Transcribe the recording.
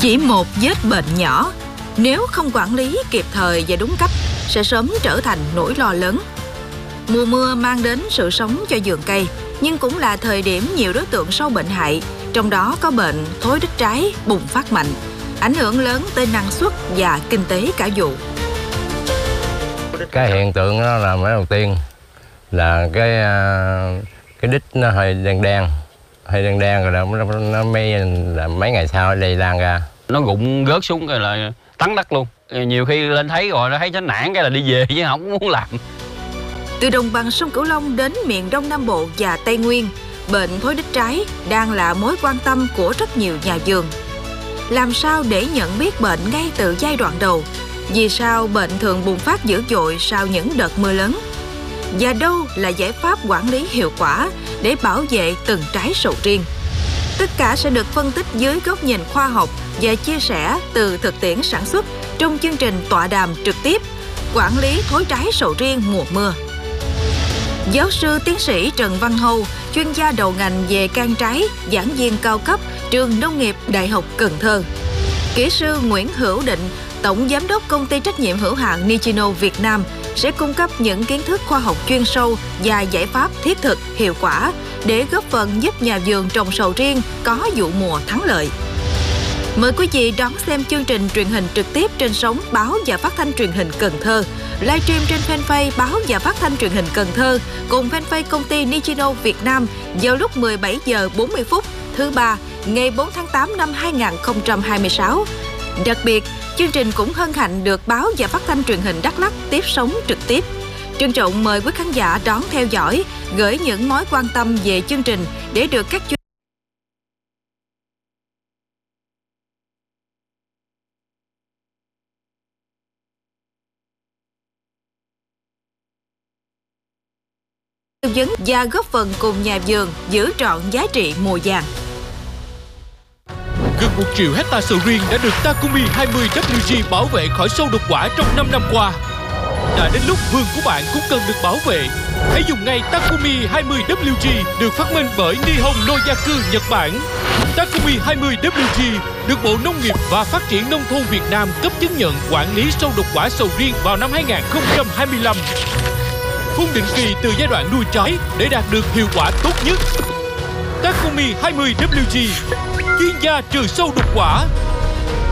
Chỉ một vết bệnh nhỏ, nếu không quản lý kịp thời và đúng cách, sẽ sớm trở thành nỗi lo lớn. Mùa mưa mang đến sự sống cho vườn cây, nhưng cũng là thời điểm nhiều đối tượng sâu bệnh hại, trong đó có bệnh thối đít trái bùng phát mạnh, ảnh hưởng lớn tới năng suất và kinh tế cả vụ. Cái hiện tượng đó là cái đầu tiên là cái đít nó hơi đen rồi nó mới là mấy ngày sau lây lan ra. Nó rụng rớt xuống cái là tắn đất luôn. Nhiều khi lên thấy rồi nó thấy nó nản cái là đi về chứ không muốn làm. Từ đồng bằng sông Cửu Long đến miền Đông Nam Bộ và Tây Nguyên, bệnh thối đít trái đang là mối quan tâm của rất nhiều nhà vườn. Làm sao để nhận biết bệnh ngay từ giai đoạn đầu? Vì sao bệnh thường bùng phát dữ dội sau những đợt mưa lớn? Và đâu là giải pháp quản lý hiệu quả để bảo vệ từng trái sầu riêng? Tất cả sẽ được phân tích dưới góc nhìn khoa học và chia sẻ từ thực tiễn sản xuất trong chương trình tọa đàm trực tiếp Quản lý thối trái sầu riêng mùa mưa. Giáo sư tiến sĩ Trần Văn Hâu, chuyên gia đầu ngành về can trái, giảng viên cao cấp trường Nông nghiệp Đại học Cần Thơ. Kỹ sư Nguyễn Hữu Định, Tổng Giám đốc Công ty trách nhiệm hữu hạn Nichino Việt Nam sẽ cung cấp những kiến thức khoa học chuyên sâu và giải pháp thiết thực, hiệu quả để góp phần giúp nhà vườn trồng sầu riêng có vụ mùa thắng lợi. Mời quý vị đón xem chương trình truyền hình trực tiếp trên sóng Báo và Phát thanh Truyền hình Cần Thơ, livestream trên fanpage Báo và Phát thanh Truyền hình Cần Thơ cùng fanpage công ty Nichino Việt Nam vào lúc 17 giờ 40 phút thứ Ba, ngày 4 tháng 8 năm 2026. Đặc biệt, chương trình cũng hân hạnh được Báo và Phát thanh Truyền hình Đắk Lắk tiếp sóng trực tiếp. Trân trọng mời quý khán giả đón theo dõi, gửi những mối quan tâm về chương trình để được các chuyên vấn và góp phần cùng nhà vườn giữ trọn giá trị mùa vàng. Gần 1 triệu hectare sầu riêng đã được Takumi 20WG bảo vệ khỏi sâu độc quả trong 5 năm qua. Đã đến lúc vườn của bạn cũng cần được bảo vệ. Hãy dùng ngay Takumi 20WG được phát minh bởi Nihon Noyaku, Nhật Bản. Takumi 20WG được Bộ Nông nghiệp và Phát triển Nông thôn Việt Nam cấp chứng nhận quản lý sâu độc quả sầu riêng vào năm 2025. Phun định kỳ từ giai đoạn nuôi trái để đạt được hiệu quả tốt nhất. Takumi 20WG, chuyên gia trừ sâu độc quả.